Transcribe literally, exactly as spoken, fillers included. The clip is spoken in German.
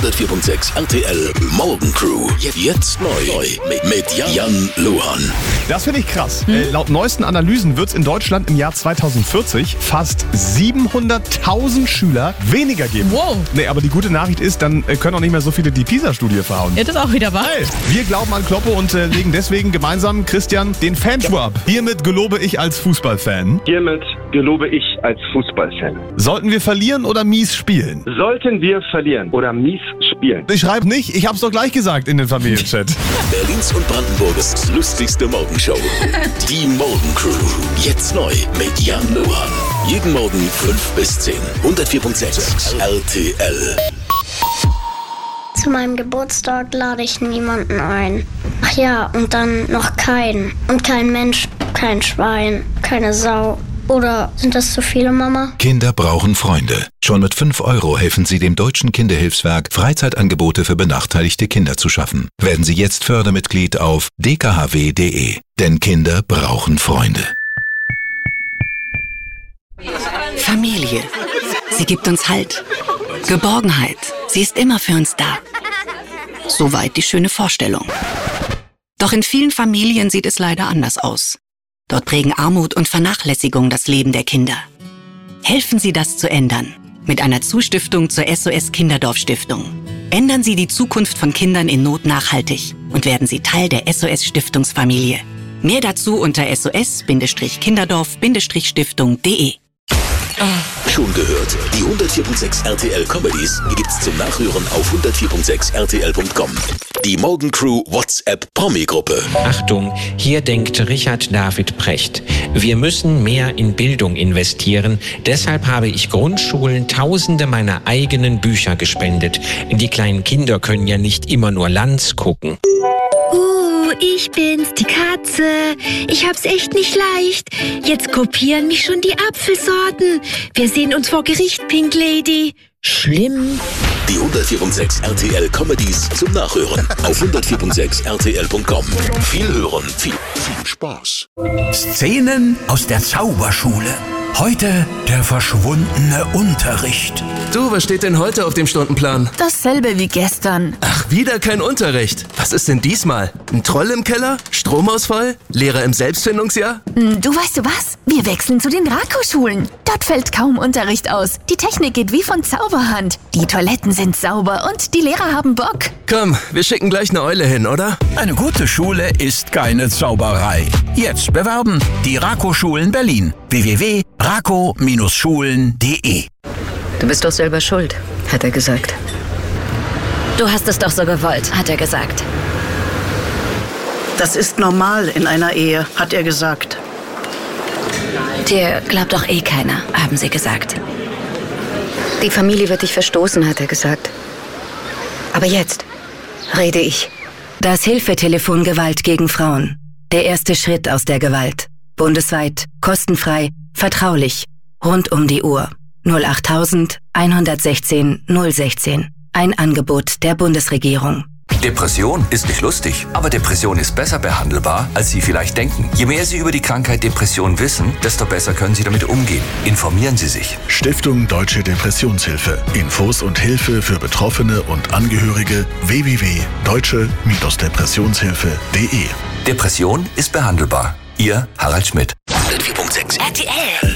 hundertvier Komma sechs R T L Morgen Crew. Jetzt neu mit, mit Jan Luhan. Das finde ich krass. Hm? Äh, laut neuesten Analysen wird es in Deutschland im Jahr zweitausendvierzig fast siebenhunderttausend Schüler weniger geben. Wow. Nee, aber die gute Nachricht ist, dann äh, können auch nicht mehr so viele die PISA-Studie verhauen. Ja, das ist auch wieder wahr. Hey, wir glauben an Kloppo und äh, legen deswegen gemeinsam, Christian, den Fanschuh ab. Hiermit gelobe ich als Fußballfan. Hiermit gelobe ich als Fußballfan. Sollten wir verlieren oder mies spielen? Sollten wir verlieren oder mies spielen? Ich schreibe nicht, ich hab's doch gleich gesagt in den Familienchat. Berlins und Brandenburgs lustigste Morgenshow. Die Morgen Crew. Jetzt neu mit Jan Luhan. Jeden Morgen fünf bis zehn. hundertvier Komma sechs R T L. Zu meinem Geburtstag lade ich niemanden ein. Ach ja, und dann noch keinen. Und kein Mensch, kein Schwein, keine Sau. Oder sind das zu viele, Mama? Kinder brauchen Freunde. Schon mit fünf Euro helfen Sie dem Deutschen Kinderhilfswerk, Freizeitangebote für benachteiligte Kinder zu schaffen. Werden Sie jetzt Fördermitglied auf d k h w punkt d e. Denn Kinder brauchen Freunde. Familie. Sie gibt uns Halt. Geborgenheit. Sie ist immer für uns da. Soweit die schöne Vorstellung. Doch in vielen Familien sieht es leider anders aus. Dort prägen Armut und Vernachlässigung das Leben der Kinder. Helfen Sie, das zu ändern. Mit einer Zustiftung zur S O S Kinderdorf Stiftung. Ändern Sie die Zukunft von Kindern in Not nachhaltig und werden Sie Teil der S O S Stiftungsfamilie. Mehr dazu unter s o s kinderdorf stiftung punkt d e. Schon gehört? Die hundertvier Komma sechs R T L Comedies gibt's zum Nachhören auf hundertvier Komma sechs R T L Punkt com. Die Morgen Crew WhatsApp Promi-Gruppe. Achtung, hier denkt Richard David Precht. Wir müssen mehr in Bildung investieren. Deshalb habe ich Grundschulen tausende meiner eigenen Bücher gespendet. Die kleinen Kinder können ja nicht immer nur Lanz gucken. Uh, ich bin's, die Katze. Ich hab's echt nicht leicht. Jetzt kopieren mich schon die Apfelsorten. Wir sehen uns vor Gericht, Pink Lady. Schlimm. Die hundertvier Komma sechs R T L Comedies zum Nachhören auf hundertvier Komma sechs R T L Punkt com. Viel hören, viel, viel Spaß. Szenen aus der Zauberschule. Heute der verschwundene Unterricht. Du, was steht denn heute auf dem Stundenplan? Dasselbe wie gestern. Ach, wieder kein Unterricht. Was ist denn diesmal? Ein Troll im Keller? Stromausfall? Lehrer im Selbstfindungsjahr? Du, weißt du was? Wir wechseln zu den Rako-Schulen. Dort fällt kaum Unterricht aus. Die Technik geht wie von Zauberhand. Die Toiletten sind sauber und die Lehrer haben Bock. Komm, wir schicken gleich eine Eule hin, oder? Eine gute Schule ist keine Zauberei. Jetzt bewerben. Die Rako-Schulen Berlin. w w w punkt rako Schulen punkt d e. Du bist doch selber schuld, hat er gesagt. Du hast es doch so gewollt, hat er gesagt. Das ist normal in einer Ehe, hat er gesagt. Dir glaubt doch eh keiner, haben sie gesagt. Die Familie wird dich verstoßen, hat er gesagt. Aber jetzt rede ich. Das Hilfetelefon Gewalt gegen Frauen. Der erste Schritt aus der Gewalt. Bundesweit, kostenfrei, vertraulich, rund um die Uhr. null acht tausend hundertsechzehn null sechzehn. Ein Angebot der Bundesregierung. Depression ist nicht lustig, aber Depression ist besser behandelbar, als Sie vielleicht denken. Je mehr Sie über die Krankheit Depression wissen, desto besser können Sie damit umgehen. Informieren Sie sich. Stiftung Deutsche Depressionshilfe. Infos und Hilfe für Betroffene und Angehörige w w w punkt deutsche Depressionshilfe punkt d e. Depression ist behandelbar. Ihr Harald Schmidt. hundertvier Komma sechs R T L.